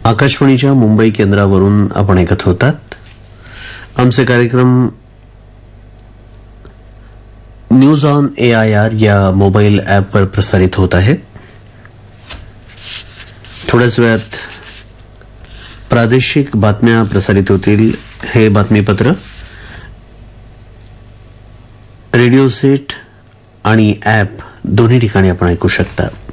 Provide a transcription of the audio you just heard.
आकाशवाणीच्या मुंबई केंद्रावरून आपण ऐकत होतात. आमचे कार्यक्रम न्यूज ऑन AIR या मोबाईल ॲपवर प्रसारित होत आहेत. थोड्याच वेळात प्रादेशिक बातम्या प्रसारित होतील. हे बातमीपत्र रेडिओ सेट आणि ॲप दोन्ही ठिकाणी आपण ऐकू शकता.